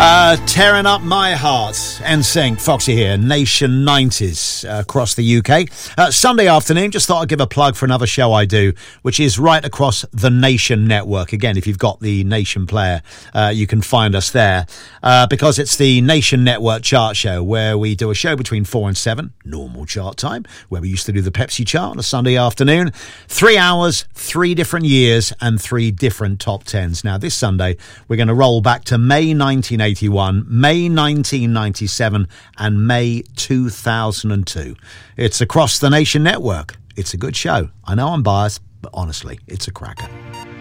Tearing up my heart. NSYNC, Foxy here, Nation 90s across the UK. Sunday afternoon, just thought I'd give a plug for another show I do, which is right across the Nation network. Again, if you've got the Nation player, you can find us there because it's the Nation Network chart show where we do a show between 4 and 7, normal chart time, where we used to do the Pepsi chart on a Sunday afternoon. 3 hours, 3 different years and 3 different top 10s. Now, this Sunday, we're going to roll back to May 1981, May 1997 and May 2002. It's across the Nation Network. It's a good show. I know I'm biased, but honestly, it's a cracker.